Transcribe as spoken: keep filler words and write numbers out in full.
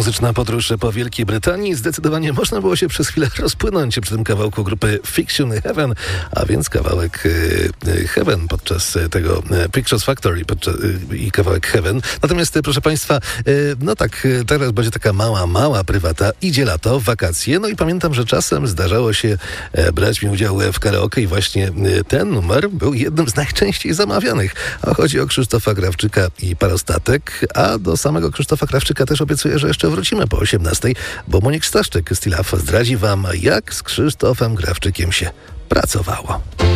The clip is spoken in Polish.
Muzyczna podróż po Wielkiej Brytanii. Zdecydowanie można było się przez chwilę rozpłynąć przy tym kawałku grupy Fiction Heaven, a więc kawałek e, Heaven podczas tego e, Pictures Factory podczas, e, i kawałek Heaven. Natomiast, e, proszę Państwa, e, no tak, e, teraz będzie taka mała, mała prywata. Idzie lato, wakacje, no i pamiętam, że czasem zdarzało się e, brać mi udział w karaoke i właśnie e, ten numer był jednym z najczęściej zamawianych. A chodzi o Krzysztofa Krawczyka i Parostatek, a do samego Krzysztofa Krawczyka też obiecuję, że jeszcze wrócimy po osiemnastej, bo Monik Staszczyk z Still Love zdradzi wam, jak z Krzysztofem Krawczykiem się pracowało.